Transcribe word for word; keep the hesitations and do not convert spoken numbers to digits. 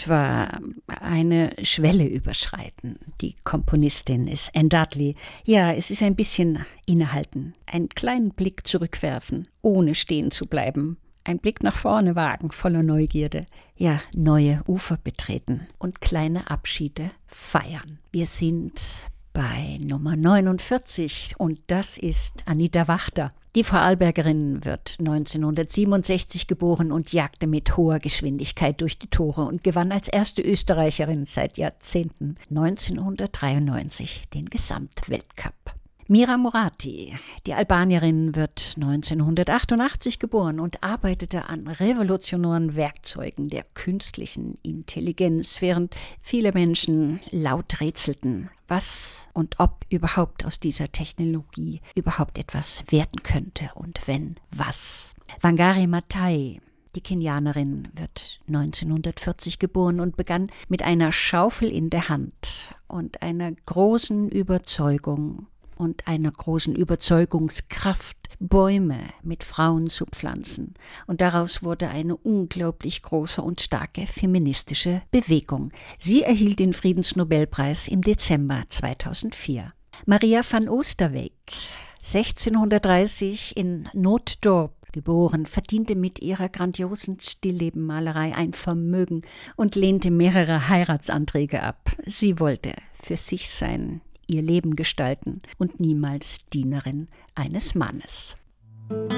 etwa eine Schwelle überschreiten. Die Komponistin ist Anne Dudley. Ja, es ist ein bisschen innehalten, einen kleinen Blick zurückwerfen, ohne stehen zu bleiben. Ein Blick nach vorne wagen, voller Neugierde. Ja, neue Ufer betreten und kleine Abschiede feiern. Wir sind bei Nummer neunundvierzig und das ist Anita Wachter. Die Vorarlbergerin wird neunzehnhundertsiebenundsechzig geboren und jagte mit hoher Geschwindigkeit durch die Tore und gewann als erste Österreicherin seit Jahrzehnten neunzehnhundertdreiundneunzig den Gesamtweltcup. Mira Murati, die Albanierin, wird neunzehnhundertachtundachtzig geboren und arbeitete an revolutionären Werkzeugen der künstlichen Intelligenz, während viele Menschen laut rätselten, was und ob überhaupt aus dieser Technologie überhaupt etwas werden könnte und wenn, was. Wangari Maathai, die Kenianerin, wird neunzehnhundertvierzig geboren und begann mit einer Schaufel in der Hand und einer großen Überzeugung und einer großen Überzeugungskraft, Bäume mit Frauen zu pflanzen. Und daraus wurde eine unglaublich große und starke feministische Bewegung. Sie erhielt den Friedensnobelpreis im Dezember zweitausendvier. Maria van Oosterweyck, sechzehnhundertdreißig in Nooddorp geboren, verdiente mit ihrer grandiosen Stilllebenmalerei ein Vermögen und lehnte mehrere Heiratsanträge ab. Sie wollte für sich sein, ihr Leben gestalten und niemals Dienerin eines Mannes.